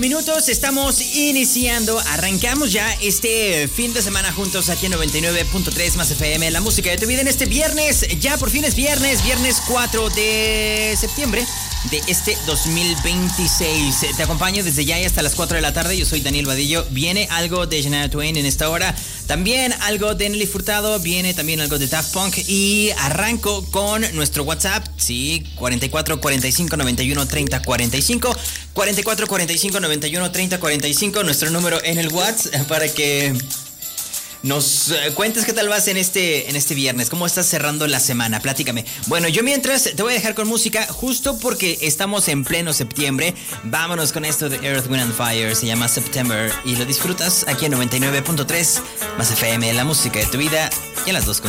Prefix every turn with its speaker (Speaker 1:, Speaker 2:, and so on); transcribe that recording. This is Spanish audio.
Speaker 1: Minutos, estamos iniciando, arrancamos ya este fin de semana juntos aquí en 99.3 Más FM, la música de tu vida en este viernes, ya por fin es viernes 4 de septiembre de este 2026. Te acompaño desde ya y hasta las 4 de la tarde, yo soy Daniel Vadillo, viene algo de Shania Twain en esta hora, también algo de Nelly Furtado, viene también algo de Daft Punk y arranco con nuestro WhatsApp, sí, 44 45 91 30 45, 44 45 91 30 45, nuestro número en el WhatsApp para que nos cuentes qué tal vas en este viernes, cómo estás cerrando la semana, platícame. Bueno, yo mientras te voy a dejar con música, justo porque estamos en pleno septiembre. Vámonos con esto de Earth, Wind and Fire, se llama September y lo disfrutas aquí en 99.3 Más FM, la música de tu vida y en las dos con